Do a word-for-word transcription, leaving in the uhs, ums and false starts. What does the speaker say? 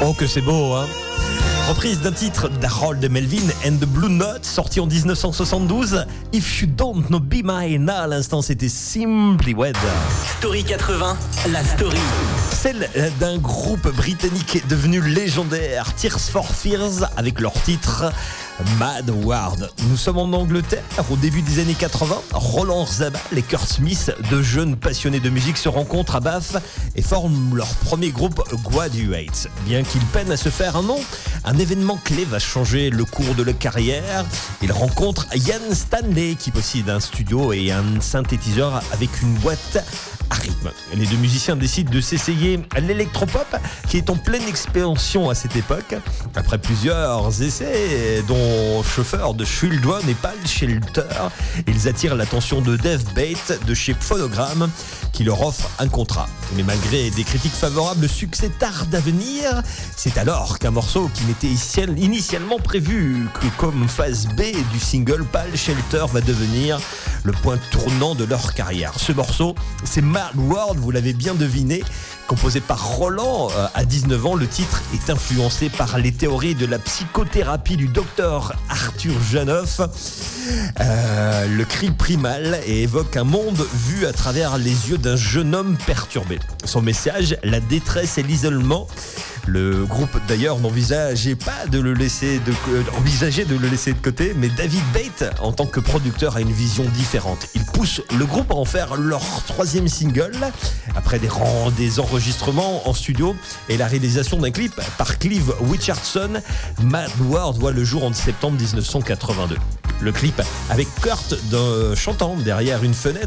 Oh que c'est beau, hein. Reprise d'un titre d'Harold Melvin and the Blue Notes, sorti en dix-neuf cent soixante-douze. If You Don't Know Be Mine, à l'instant c'était Simply Wed. Story quatre-vingts, la story. Celle d'un groupe britannique devenu légendaire, Tears for Fears, avec leur titre Mad World. Nous sommes en Angleterre au début des années quatre-vingts. Roland Zabal et Kurt Smith, deux jeunes passionnés de musique, se rencontrent à Bath et forment leur premier groupe Graduates. Bien qu'ils peinent à se faire un nom, un événement clé va changer le cours de leur carrière. Ils rencontrent Ian Stanley qui possède un studio et un synthétiseur avec une boîte à rythme. Les deux musiciens décident de s'essayer à l'électropop qui est en pleine expansion à cette époque. Après plusieurs essais, dont chauffeur de Children et Pal Shelter, ils attirent l'attention de Dave Bate de chez Phonogram qui leur offre un contrat. Mais malgré des critiques favorables, le succès tarde à venir. C'est alors qu'un morceau qui n'était initialement prévu que comme phase B du single Pal Shelter va devenir le point tournant de leur carrière. Ce morceau, c'est Mad World, vous l'avez bien deviné. Composé par Roland à dix-neuf ans, le titre est influencé par les théories de la psychothérapie du docteur Arthur Janoff. Euh, le cri primal et évoque un monde vu à travers les yeux d'un jeune homme perturbé. Son message, la détresse et l'isolement. Le groupe d'ailleurs n'envisageait pas de le laisser de, euh, envisageait de le laisser de côté, mais David Bate, en tant que producteur, a une vision différente. Il pousse le groupe à en faire leur troisième single, après des, rangs, des enregistrements en studio et la réalisation d'un clip par Clive Richardson. Mad World voit le jour en septembre dix-neuf cent quatre-vingt-deux. Le clip avec Kurt de, chantant derrière une fenêtre